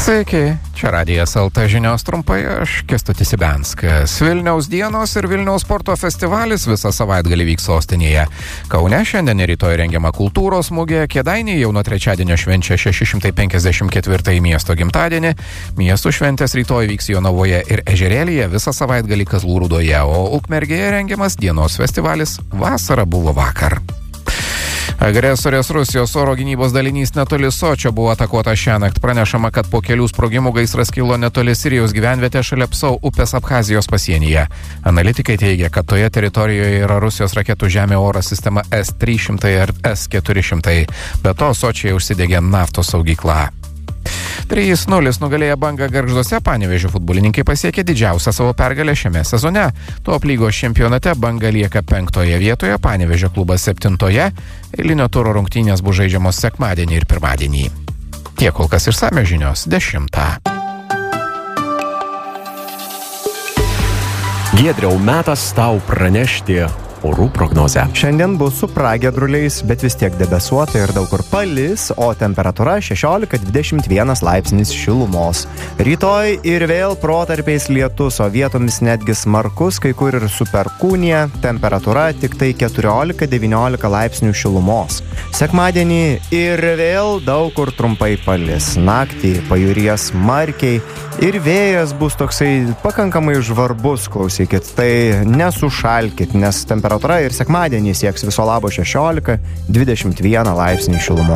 Sveiki, čia Radijas LT žinios trumpai, aš Kęstutis Ibenskas. Vilniaus dienos ir Vilniaus sporto festivalis visą savaitgalį vyks sostinėje. Kaune šiandien ir rytoj rengiama kultūros mugė, Kėdainiai jau nuo trečiadienio švenčia 654 miesto gimtadienį, miestų šventės rytoj vyks Jonavoje ir Ežerėlyje, visą savaitgalį Kazlų Rūdoje, o Ukmergėje rengiamas dienos festivalis Vasara buvo vakar. Agresorės Rusijos oro gynybos dalinys netoli Sočio buvo atakuota šiąnakt. Pranešama, kad po kelių sprogimų gaisras kilo netoli Sirijos gyvenvietė šalia Psau upės Abchazijos pasienyje. Analitikai teigia, kad toje teritorijoje yra Rusijos raketų žemė-oro sistema S-300 ir S-400. Be to, Sočyje užsidegė naftos saugykla. 3-0 nugalėję Bangą Gargžduose, Panevėžio futbolininkai pasiekė didžiausią savo pergalę šiame sezone. Top lygos čempionate Banga lieka 5 vietoje, Panevėžio klubas 7. Eilinio turo rungtynės bus žaidžiamos sekmadienį ir pirmadienį. Tiek kol kas išsamios žinios 10. Giedriau, metas tau pranešti orų prognozę. Šiandien bus su pragiedruliais, bet vis tiek debesuota ir daug kur palis, o temperatūra 16-21 laipsnis šilumos. Rytoj ir vėl protarpiais lietus, o vietomis netgi smarkus, kai kur ir su perkūnija, temperatūra tik tai 14-19 laipsnių šilumos. Sekmadienį ir vėl daug kur trumpai palis. Naktį pajūryje smarkiai ir vėjas bus toksai pakankamai žvarbus, klausykit, tai nesušalkit, nes temperatūra ir sekmadienį sieks viso labo 16-21 laipsnių šilumos.